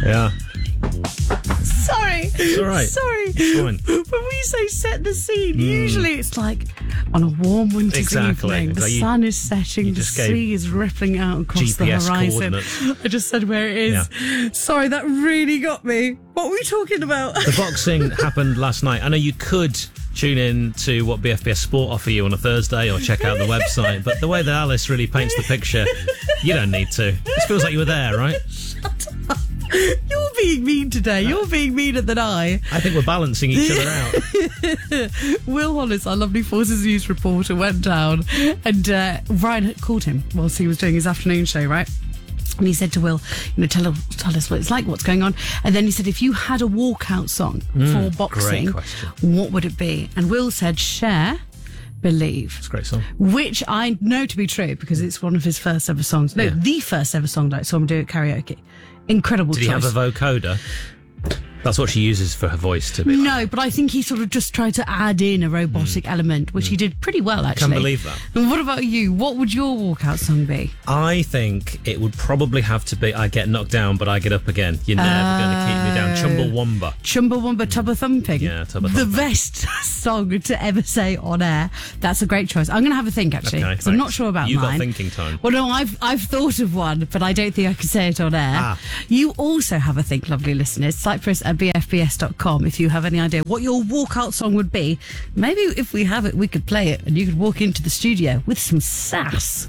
Yeah. Sorry. It's all right. Sorry. It's fine. When we say set the scene, usually it's like on a warm winter's Exactly. evening, the Like sun is setting, the just gave sea is rippling out across the GPS horizon. coordinates. I just said where it is. Yeah. Sorry, that really got me. What were we talking about? The boxing happened last night. I know you could tune in to what BFBS Sport offer you on a Thursday or check out the website, but the way that Alice really paints the picture, you don't need to. This feels like you were there, right? You're being mean today. You're being meaner than I. I think we're balancing each other out. Will Hollis, our lovely Forces News reporter, went down and Ryan had called him whilst he was doing his afternoon show, right? And he said to Will, tell us what it's like, what's going on. And then he said, if you had a walkout song for boxing, great question. what would it be? And Will said, Cher, Believe. It's a great song. Which I know to be true because it's one of his first ever songs. No, the first ever song that I saw him do at karaoke. Incredible Did choice. he have a vocoder? That's what she uses for her voice to be like. No, but I think he sort of just tried to add in a robotic element, which he did pretty well, actually. Can't believe that. And what about you? What would your walkout song be? I think it would probably have to be I Get Knocked Down, but I Get Up Again. You're never going to keep me down. Chumbawamba. Chumbawamba Tubba Thumping. Yeah, Tubba The Thumping. best song to ever say on air. That's a great choice. I'm going to have a think, actually, Okay, because I'm not thanks. sure about You've mine. got thinking time. Well, no, I've thought of one, but I don't think I can say it on air. Ah. You also have a think, lovely listeners. Cyprus at bfbs.com if you have any idea what your walkout song would be. Maybe if we have it, we could play it and you could walk into the studio with some sass.